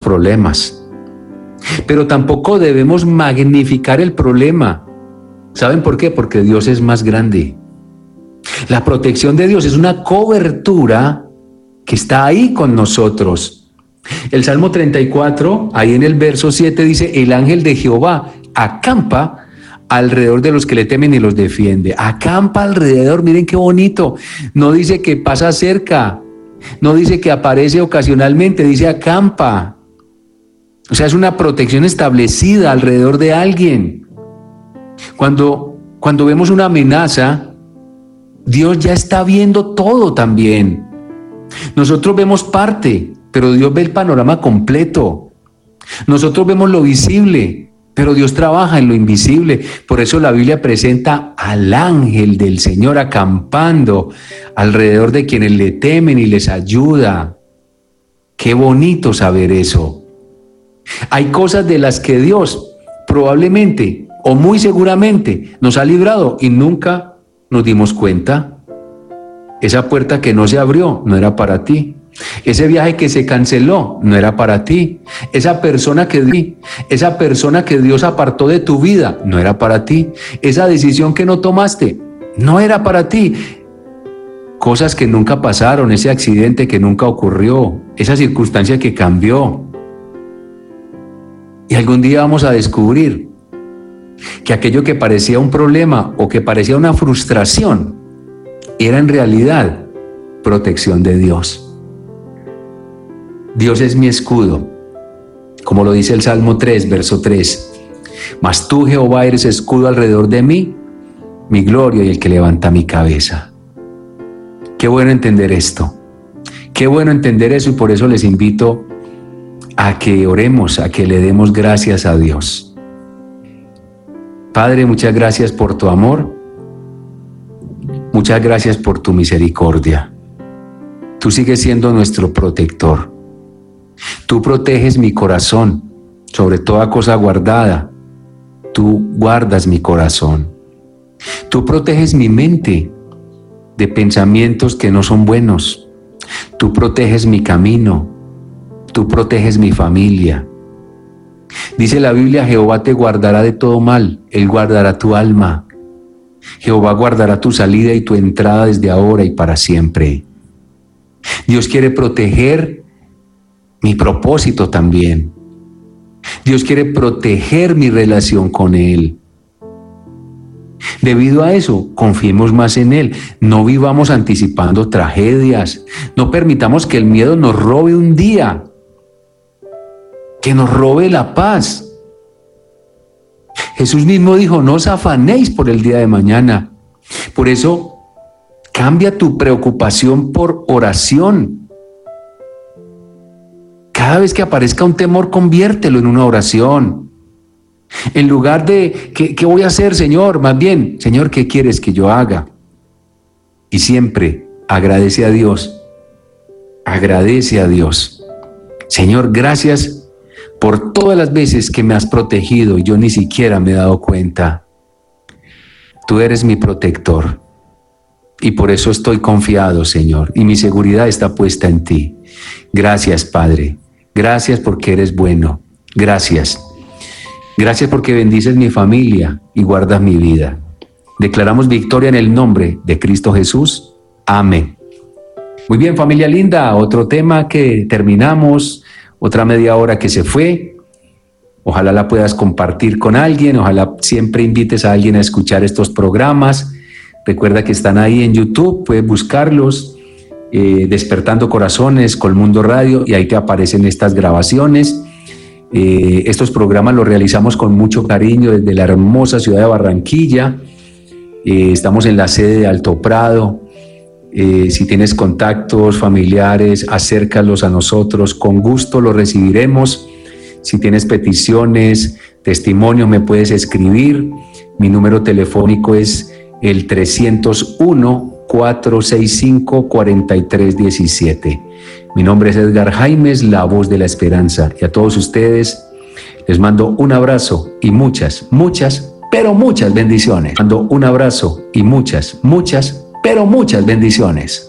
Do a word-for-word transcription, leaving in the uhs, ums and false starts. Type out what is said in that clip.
problemas. Pero tampoco debemos magnificar el problema. ¿Saben por qué? Porque Dios es más grande. La protección de Dios es una cobertura que está ahí con nosotros. El Salmo treinta y cuatro, ahí en el verso siete dice: el ángel de Jehová acampa alrededor de los que le temen y los defiende. Acampa alrededor, miren qué bonito. No dice que pasa cerca, no dice que aparece ocasionalmente, dice acampa. O sea, es una protección establecida alrededor de alguien. Cuando, cuando vemos una amenaza, Dios ya está viendo todo también. Nosotros vemos parte, pero Dios ve el panorama completo. Nosotros vemos lo visible, pero Dios trabaja en lo invisible. Por eso la Biblia presenta al ángel del Señor acampando alrededor de quienes le temen y les ayuda. Qué bonito saber eso. Hay cosas de las que Dios probablemente o muy seguramente nos ha librado y nunca nos dimos cuenta. Esa puerta que no se abrió no era para ti. Ese viaje que se canceló no era para ti. Esa persona que esa persona que Dios apartó de tu vida no era para ti. Esa decisión que no tomaste no era para ti. Cosas que nunca pasaron, ese accidente que nunca ocurrió, esa circunstancia que cambió. Y algún día vamos a descubrir que aquello que parecía un problema o que parecía una frustración era en realidad protección de Dios. Dios es mi escudo, como lo dice el Salmo tres, verso tres. Mas tú, Jehová, eres escudo alrededor de mí, mi gloria y el que levanta mi cabeza. Qué bueno entender esto. Qué bueno entender eso, y por eso les invito a que oremos, a que le demos gracias a Dios. Padre, muchas gracias por tu amor. Muchas gracias por tu misericordia. Tú sigues siendo nuestro protector. Tú proteges mi corazón sobre toda cosa guardada. Tú guardas mi corazón. Tú proteges mi mente de pensamientos que no son buenos. Tú proteges mi camino. Tú proteges mi familia. Dice la Biblia: Jehová te guardará de todo mal. Él guardará tu alma. Jehová guardará tu salida y tu entrada desde ahora y para siempre. Dios quiere proteger mi propósito también. Dios quiere proteger mi relación con Él. Debido a eso, confiemos más en Él. No vivamos anticipando tragedias. No permitamos que el miedo nos robe un día, que nos robe la paz. Jesús mismo dijo: no os afanéis por el día de mañana. Por eso, cambia tu preocupación por oración. Cada vez que aparezca un temor, conviértelo en una oración. En lugar de, ¿qué, qué voy a hacer, Señor? Más bien, Señor, ¿qué quieres que yo haga? Y siempre agradece a Dios. Agradece a Dios. Señor, gracias por todas las veces que me has protegido y yo ni siquiera me he dado cuenta. Tú eres mi protector y por eso estoy confiado, Señor, y mi seguridad está puesta en ti. Gracias, Padre. Gracias porque eres bueno. Gracias. Gracias porque bendices mi familia y guardas mi vida. Declaramos victoria en el nombre de Cristo Jesús. Amén. Muy bien, familia linda, otro tema que terminamos, otra media hora que se fue. Ojalá la puedas compartir con alguien, ojalá siempre invites a alguien a escuchar estos programas. Recuerda que están ahí en YouTube, puedes buscarlos, eh, Despertando Corazones, Colmundo Radio, y ahí te aparecen estas grabaciones. Eh, estos programas los realizamos con mucho cariño desde la hermosa ciudad de Barranquilla. Eh, estamos en la sede de Alto Prado. Eh, si tienes contactos familiares, acércalos a nosotros, con gusto los recibiremos. Si tienes peticiones, testimonios, me puedes escribir. Mi número telefónico es el trescientos uno, cuatrocientos sesenta y cinco, cuarenta y tres diecisiete. Mi nombre es Edgar Jaimes, la voz de la esperanza. Y a todos ustedes les mando un abrazo y muchas, muchas, pero muchas bendiciones. Mando un abrazo y muchas, muchas, pero muchas bendiciones.